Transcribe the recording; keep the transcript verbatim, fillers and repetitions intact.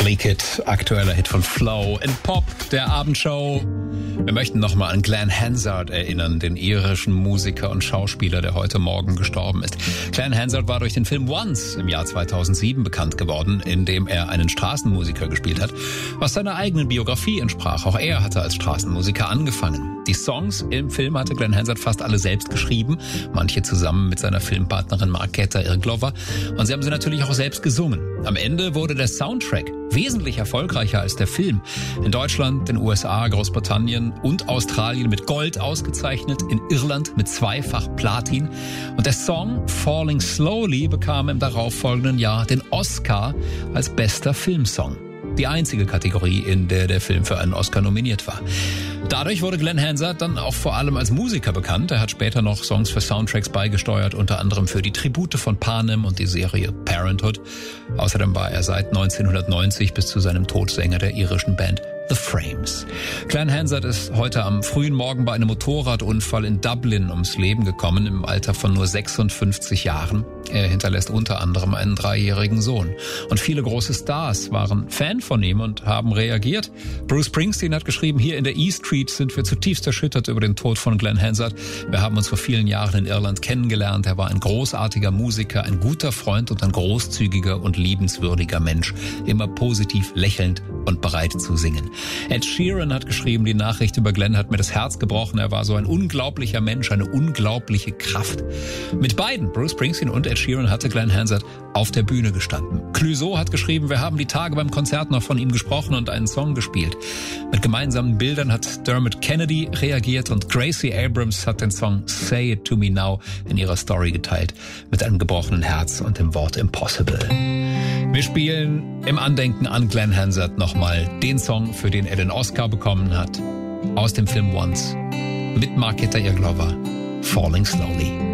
Leak It, aktueller Hit von Flow in Pop, der Abendshow. Wir möchten nochmal an Glenn Hansard erinnern, den irischen Musiker und Schauspieler, der heute Morgen gestorben ist. Glenn Hansard war durch den Film Once im Jahr zweitausendsieben bekannt geworden, in dem er einen Straßenmusiker gespielt hat, was seiner eigenen Biografie entsprach. Auch er hatte als Straßenmusiker angefangen. Die Songs im Film hatte Glenn Hansard fast alle selbst geschrieben, manche zusammen mit seiner Filmpartnerin Markéta Irglová, und sie haben sie natürlich auch selbst gesungen. Am Ende wurde der Soundtrack wesentlich erfolgreicher als der Film. In Deutschland, den U S A, Großbritannien und Australien mit Gold ausgezeichnet, in Irland mit zweifach Platin. Und der Song Falling Slowly bekam im darauffolgenden Jahr den Oscar als bester Filmsong. Die einzige Kategorie, in der der Film für einen Oscar nominiert war. Dadurch wurde Glenn Hansard dann auch vor allem als Musiker bekannt. Er hat später noch Songs für Soundtracks beigesteuert, unter anderem für die Tribute von Panem und die Serie Parenthood. Außerdem war er seit neunzehnhundertneunzig bis zu seinem Tod Sänger der irischen Band The Frames. Glenn Hansard ist heute am frühen Morgen bei einem Motorradunfall in Dublin ums Leben gekommen, im Alter von nur sechsundfünfzig Jahren. Er hinterlässt unter anderem einen dreijährigen Sohn. Und viele große Stars waren Fan von ihm und haben reagiert. Bruce Springsteen hat geschrieben, hier in der E Street sind wir zutiefst erschüttert über den Tod von Glenn Hansard. Wir haben uns vor vielen Jahren in Irland kennengelernt. Er war ein großartiger Musiker, ein guter Freund und ein großzügiger und liebenswürdiger Mensch. Immer positiv, lächelnd und bereit zu singen. Ed Sheeran hat geschrieben, die Nachricht über Glenn hat mir das Herz gebrochen. Er war so ein unglaublicher Mensch, eine unglaubliche Kraft. Mit beiden, Bruce Springsteen und Ed Sheeran, hatte Glenn Hansard auf der Bühne gestanden. Clouseau hat geschrieben, wir haben die Tage beim Konzert noch von ihm gesprochen und einen Song gespielt. Mit gemeinsamen Bildern hat Dermot Kennedy reagiert und Gracie Abrams hat den Song Say It To Me Now in ihrer Story geteilt. Mit einem gebrochenen Herz und dem Wort Impossible. Wir spielen im Andenken an Glenn Hansard nochmal den Song, für den er den Oscar bekommen hat, aus dem Film Once, mit Markéta Irglová, Falling Slowly.